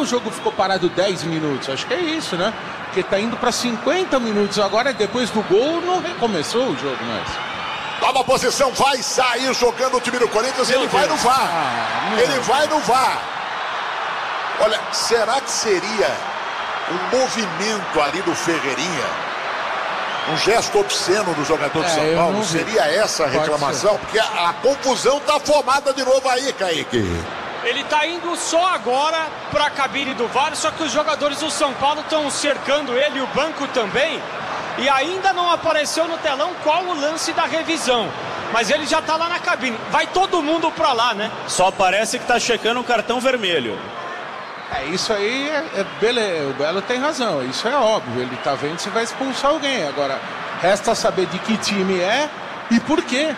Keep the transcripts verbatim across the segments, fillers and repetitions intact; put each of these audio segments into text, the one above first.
jogo ficou parado dez minutos? Acho que é isso, né? Porque tá indo para cinquenta minutos agora, depois do gol, não recomeçou o jogo mais. Toma posição, vai sair jogando o time do Corinthians e ele vai no V A R. Ah, ele vai no V A R. Olha, será que seria um movimento ali do Ferreirinha? Um gesto obsceno do jogador de é, São Paulo? Seria essa a reclamação? Porque a, a confusão tá formada de novo aí, Kaique. Ele tá indo só agora para a cabine do V A R, só que os jogadores do São Paulo estão cercando ele e o banco também. E ainda não apareceu no telão qual o lance da revisão. Mas ele já tá lá na cabine. Vai todo mundo para lá, né? Só parece que tá checando um cartão vermelho. É, isso aí é, é beleza, o Belo tem razão, isso é óbvio, ele tá vendo se vai expulsar alguém. Agora, resta saber de que time é e por quê.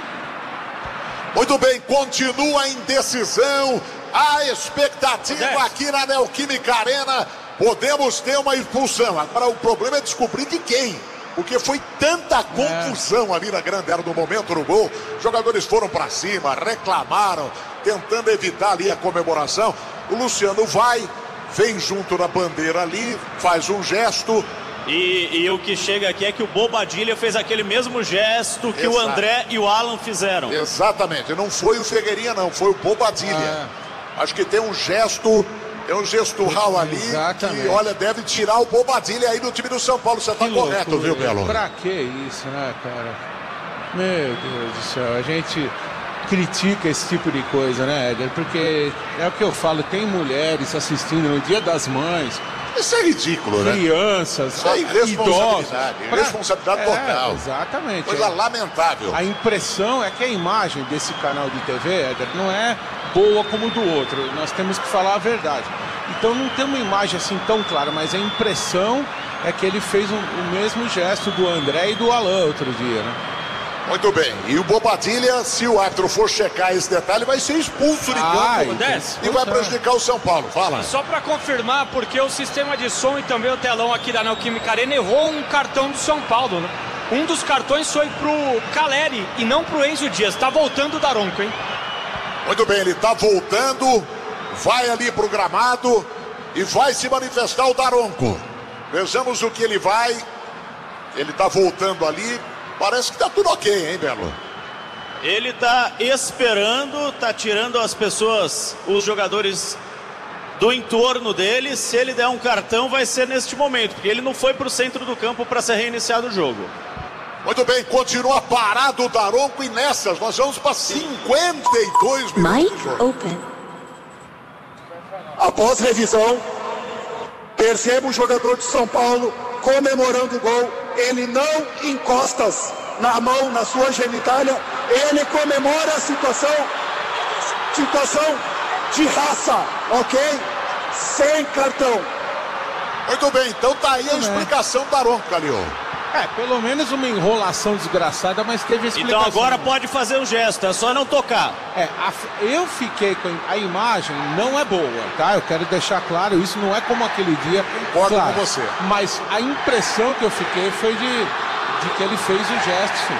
Muito bem, continua a indecisão, a expectativa aqui na Neoquímica Arena, podemos ter uma expulsão. Agora o problema é descobrir de quem, porque foi tanta confusão é. ali na grande área do momento no gol. Os jogadores foram para cima, reclamaram, tentando evitar ali a comemoração. O Luciano vai, vem junto na bandeira ali, faz um gesto. E, e o que chega aqui é que o Bobadilha fez aquele mesmo gesto que Exato. o André e o Alan fizeram. Exatamente, não foi o Ferreirinha não, foi o Bobadilha. Ah. Acho que tem um gesto, tem um gestual ali Exatamente. que, olha, deve tirar o Bobadilha aí do time do São Paulo. Você tá que correto, loucura. viu, Belo? Pra que isso, né, cara? Meu Deus do céu, a gente critica esse tipo de coisa, né, Éder? Porque é o que eu falo, tem mulheres assistindo no Dia das Mães. Isso é ridículo, né? Crianças, Isso é irresponsabilidade, idosos. Irresponsabilidade pra... total. É, exatamente. Coisa é. lamentável. A impressão é que a imagem desse canal de T V, Éder, não é boa como do outro. Nós temos que falar a verdade. Então não tem uma imagem assim tão clara, mas a impressão é que ele fez um, o mesmo gesto do André e do Alan outro dia, né? Muito bem, e o Bobadilha, se o árbitro for checar esse detalhe, vai ser expulso de ah, campo então, e vai prejudicar o São Paulo. Fala. Só para confirmar, porque o sistema de som e também o telão aqui da Neoquímica Arena errou um cartão do São Paulo, né? Um dos cartões foi pro Caleri e não pro Enzo Dias. Tá voltando o Daronco, hein? Muito bem, ele tá voltando, vai ali pro gramado e vai se manifestar o Daronco. Vejamos o que ele vai. Ele tá voltando ali. Parece que tá tudo ok, hein, Belo? Ele tá esperando, tá tirando as pessoas, os jogadores do entorno dele. Se ele der um cartão, vai ser neste momento, porque ele não foi pro centro do campo para ser reiniciado o jogo. Muito bem, continua parado o Daronco e nessas nós vamos para cinquenta e dois minutos. Mic open. Após revisão, percebo o jogador de São Paulo comemorando o gol. Ele não encosta na mão, na sua genitália. Ele comemora a situação, situação de raça, ok? Sem cartão. Muito bem, então tá aí a explicação do Daronco, Calil. É, pelo menos uma enrolação desgraçada, mas teve explicação. Então agora pode fazer um gesto, é só não tocar. É, a, eu fiquei com a imagem, não é boa, tá? Eu quero deixar claro, isso não é como aquele dia. Concordo claro, com você. Mas a impressão que eu fiquei foi de, de que ele fez o gesto, sim.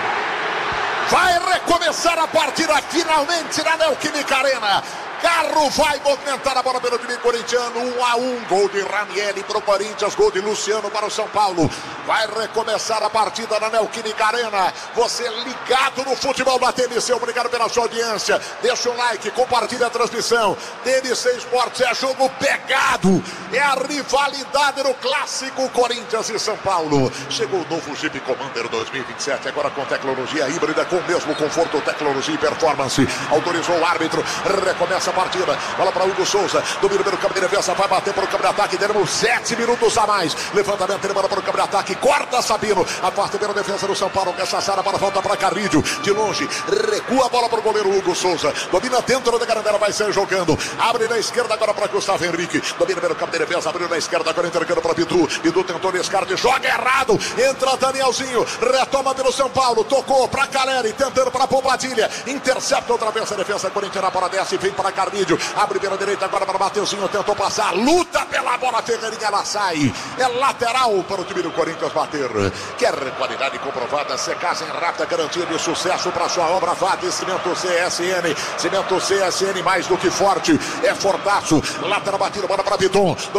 Vai recomeçar a partida finalmente na Neoquímica Arena. Carro vai movimentar a bola pelo time corintiano, um a um, gol de Ranieri para o Corinthians, gol de Luciano para o São Paulo. Vai recomeçar a partida na Neoquímica Arena. Você ligado no futebol da T M C, obrigado pela sua audiência. Deixa o like, compartilha a transmissão. T M C Esportes é jogo pegado, é a rivalidade no clássico Corinthians e São Paulo. Chegou o novo Jeep Commander dois mil e vinte e sete, agora com tecnologia híbrida, com o mesmo conforto, tecnologia e performance. Autorizou o árbitro, recomeça a partida, bola para Hugo Souza, domina pelo campo de defesa, vai bater para o campo de ataque, teremos sete minutos a mais, levantamento, ele bola para o campo de ataque, corta Sabino, afasta pela defesa do São Paulo, que essa Sara, para volta para Carrídio, de longe, recua a bola para o goleiro Hugo Souza, domina dentro da garantela, vai sair jogando, abre na esquerda agora para Gustavo Henrique, domina pelo campo de defesa, abriu na esquerda, agora entregando para Bidu, Bidu tentou descarte, joga errado, entra Danielzinho, retoma pelo São Paulo, tocou para Caleri, tentando para Bobadilha, intercepta outra vez a defesa corintiana, a bola desce, vem para Carnídio, abre pela direita agora para Mateuzinho, tentou passar, luta pela bola, Ferreirinha, ela sai, é lateral para o time do Corinthians bater. Quer qualidade comprovada, secagem rápida, garantia de sucesso para sua obra, vá de Cimento C S N, Cimento C S N mais do que forte, é fortaço, lateral batido, bola para Piton,